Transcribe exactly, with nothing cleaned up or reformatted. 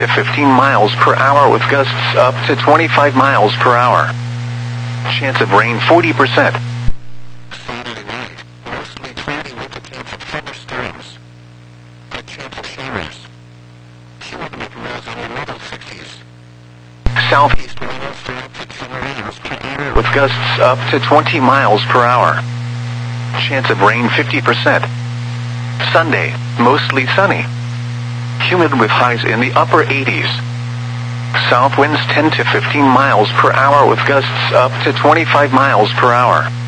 to fifteen miles per hour with gusts up to twenty-five miles per hour. Chance of rain forty percent. Saturday night, mostly cloudy with a chance of thunderstorms. A chance of showers. Humidity rose in the middle sixties. Southeast Winds up to two miles per hour with gusts up to twenty miles per hour. Chance of rain fifty percent. Sunday, mostly sunny. Humid with highs in the upper eighties. South winds ten to fifteen miles per hour with gusts up to twenty-five miles per hour.